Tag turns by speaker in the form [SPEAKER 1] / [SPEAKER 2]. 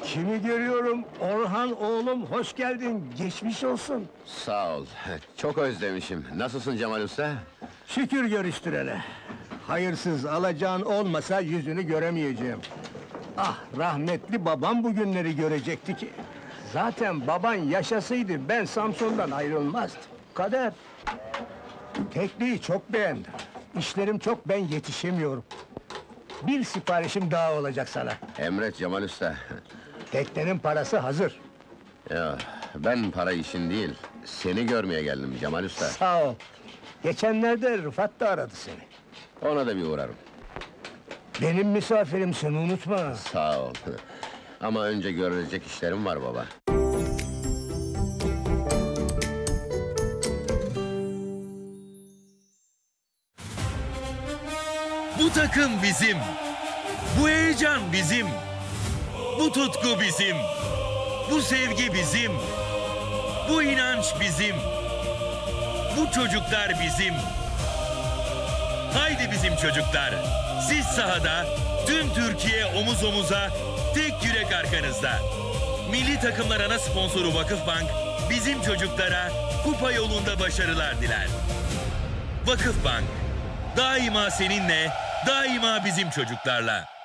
[SPEAKER 1] Kimi görüyorum? Orhan oğlum, hoş geldin. Geçmiş olsun.
[SPEAKER 2] Sağ ol. Çok özlemişim. Nasılsın Cemal Usta?
[SPEAKER 1] Şükür görüştürene. Hayırsız alacağın olmasa yüzünü göremeyeceğim. Ah, rahmetli babam bu günleri görecekti ki. Zaten baban yaşasaydı ben Samsun'dan ayrılmazdım. Kader. Tekneyi çok beğendim. İşlerim çok, ben yetişemiyorum. Bir siparişim daha olacak sana.
[SPEAKER 2] Emret Cemal Usta.
[SPEAKER 1] Teknenin parası hazır.
[SPEAKER 2] Ya, ben para işin değil, seni görmeye geldim Cemal Usta.
[SPEAKER 1] Sağ ol. Geçenlerde Rıfat da aradı seni.
[SPEAKER 2] Ona da bir uğrarım.
[SPEAKER 1] Benim misafirimsin, unutma.
[SPEAKER 2] Sağ ol. Ama önce görülecek işlerim var baba.
[SPEAKER 3] Bu takım bizim. Bu heyecan bizim. Bu tutku bizim. Bu sevgi bizim. Bu inanç bizim. Bu çocuklar bizim. Haydi bizim çocuklar. Siz sahada, tüm Türkiye omuz omuza, tek yürek arkanızda. Milli takımlar ana sponsoru Vakıfbank, bizim çocuklara kupa yolunda başarılar diler. Vakıfbank, daima seninle, daima bizim çocuklarla.